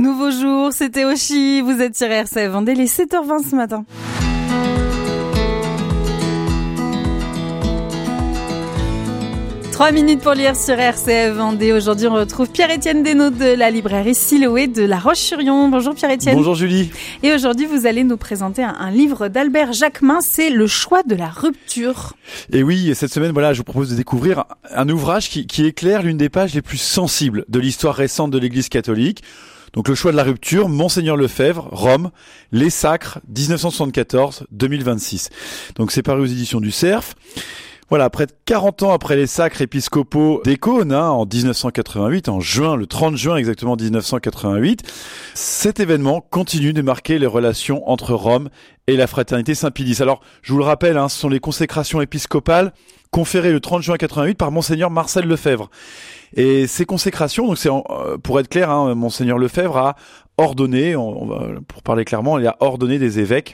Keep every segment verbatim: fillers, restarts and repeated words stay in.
Nouveau jour, c'était Oshi, vous êtes sur R C F Vendée, les sept heures vingt ce matin. Trois minutes pour lire sur R C F Vendée. Aujourd'hui, on retrouve Pierre-Étienne Desnaux de la librairie Siloé de La Roche-sur-Yon. Bonjour Pierre-Étienne. Bonjour Julie. Et aujourd'hui, vous allez nous présenter un, un livre d'Albert Jacquemin, c'est Le choix de la rupture. Et oui, cette semaine, voilà, je vous propose de découvrir un ouvrage qui, qui éclaire l'une des pages les plus sensibles de l'histoire récente de l'Église catholique. Donc le choix de la rupture, Monseigneur Lefebvre, Rome, Les Sacres, dix-neuf cent soixante-quatorze à deux mille vingt-six. Donc c'est paru aux éditions du Cerf. Voilà, près de quarante ans après les sacres épiscopaux d'Écône, hein, en dix-neuf cent quatre-vingt-huit, en juin, le trente juin exactement dix-neuf cent quatre-vingt-huit, cet événement continue de marquer les relations entre Rome et la fraternité Saint-Pie-X. Alors, je vous le rappelle, hein, ce sont les consécrations épiscopales conférées le trente juin quatre-vingt-huit par Monseigneur Marcel Lefebvre. Et ces consécrations, donc c'est pour être clair, hein, Monseigneur Lefebvre a ordonné, on, on va, pour parler clairement, il a ordonné des évêques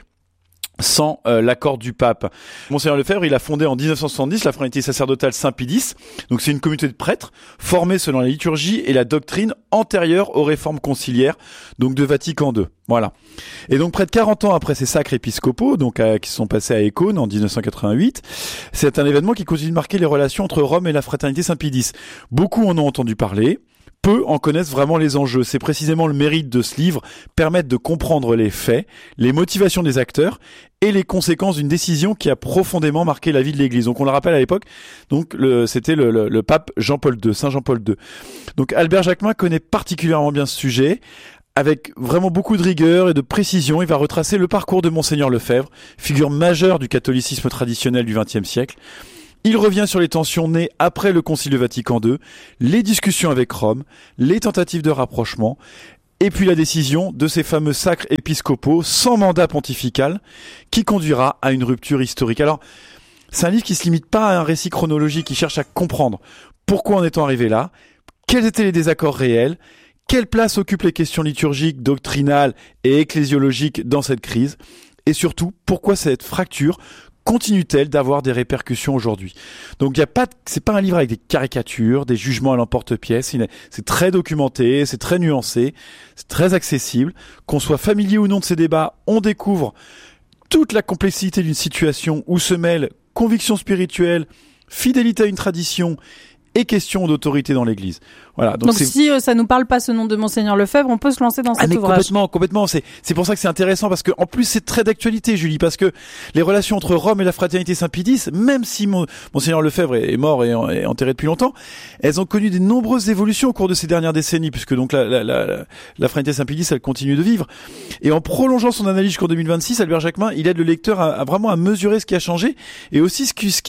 sans euh, l'accord du pape. Monseigneur Lefebvre, il a fondé en dix-neuf cent soixante-dix la fraternité sacerdotale Saint-Pie-X. Donc c'est une communauté de prêtres formés selon la liturgie et la doctrine antérieure aux réformes conciliaires, donc de Vatican deux. Voilà. Et donc près de quarante ans après ces sacres épiscopaux, donc euh, qui sont passés à Écône en dix-neuf cent quatre-vingt-huit, c'est un événement qui continue de marquer les relations entre Rome et la fraternité Saint-Pie-X. Beaucoup en ont entendu parler. Peu en connaissent vraiment les enjeux. C'est précisément le mérite de ce livre, permettre de comprendre les faits, les motivations des acteurs et les conséquences d'une décision qui a profondément marqué la vie de l'Église. Donc on le rappelle à l'époque, donc le, c'était le, le, le pape Jean-Paul deux, Saint Jean-Paul deux. Donc Albert Jacquemin connaît particulièrement bien ce sujet. Avec vraiment beaucoup de rigueur et de précision, il va retracer le parcours de Monseigneur Lefebvre, figure majeure du catholicisme traditionnel du vingtième siècle. Il revient sur les tensions nées après le Concile de Vatican deux, les discussions avec Rome, les tentatives de rapprochement, et puis la décision de ces fameux sacres épiscopaux sans mandat pontifical qui conduira à une rupture historique. Alors, c'est un livre qui se limite pas à un récit chronologique, qui cherche à comprendre pourquoi en est-on arrivé là, quels étaient les désaccords réels, quelle place occupent les questions liturgiques, doctrinales et ecclésiologiques dans cette crise, et surtout pourquoi cette fracture continue-t-elle d'avoir des répercussions aujourd'hui. Donc il y a pas, c'est pas un livre avec des caricatures, des jugements à l'emporte-pièce. C'est très documenté, c'est très nuancé, c'est très accessible. Qu'on soit familier ou non de ces débats, on découvre toute la complexité d'une situation où se mêlent conviction spirituelle, fidélité à une tradition et question d'autorité dans l'Église. Voilà. Donc, donc si euh, ça nous parle pas ce nom de Monseigneur Lefebvre, on peut se lancer dans cet ah, mais ouvrage. Complètement, complètement. C'est c'est pour ça que c'est intéressant parce que en plus c'est très d'actualité, Julie, parce que les relations entre Rome et la fraternité Saint-Pie-X, même si mon, Monseigneur Lefebvre est mort et, et enterré depuis longtemps, elles ont connu de nombreuses évolutions au cours de ces dernières décennies, puisque donc la la la, la fraternité Saint-Pie-X, elle continue de vivre. Et en prolongeant son analyse jusqu'en deux mille vingt-six, Albert Jacquemin, il aide le lecteur à, à vraiment à mesurer ce qui a changé et aussi ce qui, ce